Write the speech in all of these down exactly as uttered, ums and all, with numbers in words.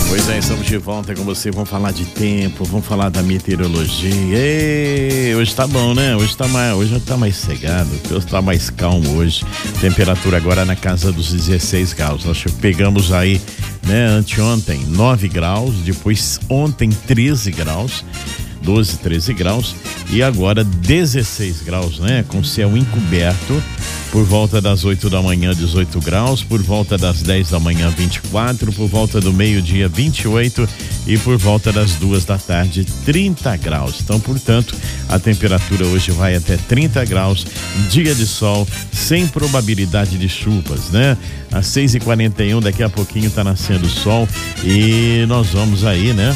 Pois é, estamos de volta com você, vamos falar de tempo, vamos falar da meteorologia. Ei, hoje tá bom, né? Hoje tá mais, hoje tá mais cegado, Deus tá mais calmo hoje. Temperatura agora na casa dos dezesseis graus. Nós pegamos aí, né, anteontem nove graus, depois ontem treze graus, doze, treze graus e agora dezesseis graus, né? Com céu encoberto. Por volta das oito da manhã, dezoito graus, por volta das dez da manhã, vinte e quatro, por volta do meio-dia, vinte e oito e por volta das duas da tarde, trinta graus. Então, portanto, a temperatura hoje vai até trinta graus, dia de sol, sem probabilidade de chuvas, né? Às seis e quarenta e um, daqui a pouquinho tá nascendo o sol e nós vamos aí, né?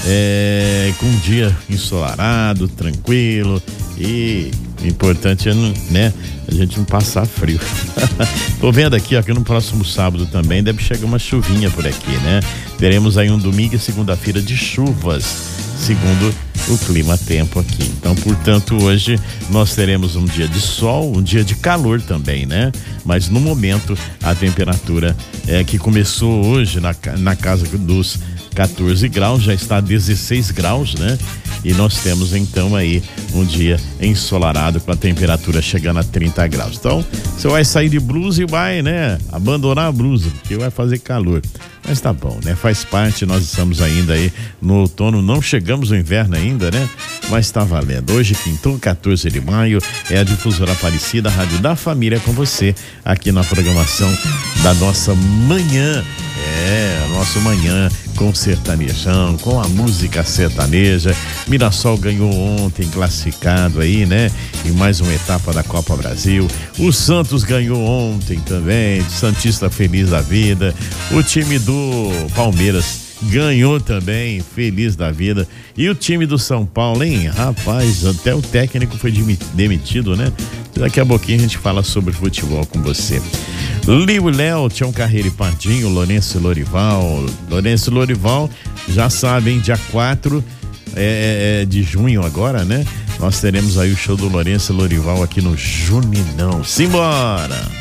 É, com um dia ensolarado, tranquilo e importante é, né, a gente não passar frio. Tô vendo aqui, ó, que no próximo sábado também deve chegar uma chuvinha por aqui, né? Teremos aí um domingo e segunda-feira de chuvas, segundo o clima tempo aqui. Então, portanto, hoje nós teremos um dia de sol, um dia de calor também, né? Mas no momento a temperatura é que começou hoje na, na casa dos quatorze graus, já está a dezesseis graus, né? E nós temos então aí um dia ensolarado com a temperatura chegando a trinta graus. Então, você vai sair de blusa e vai, né, abandonar a blusa, porque vai fazer calor. Mas tá bom, né? Faz parte, nós estamos ainda aí no outono, não chegamos no inverno ainda, né? Mas tá valendo. Hoje, quinto, quatorze de maio, é a Difusora Aparecida, a Rádio da Família com você, aqui na programação da nossa manhã. É, nosso manhã com sertanejão, com a música sertaneja. Mirassol ganhou ontem, classificado aí, né? Em mais uma etapa da Copa Brasil. O Santos ganhou ontem também, Santista feliz da vida. O time do Palmeiras ganhou também, feliz da vida. E o time do São Paulo, hein? Rapaz, até o técnico foi demitido, né? Daqui a pouquinho a gente fala sobre futebol com você. Liu Léo, Tião Carreiro e Pardinho, Lourenço e Lorival. Lourenço e Lorival, já sabem, dia quatro é, é, de junho agora, né? Nós teremos aí o show do Lourenço e Lorival aqui no Juninão. Simbora!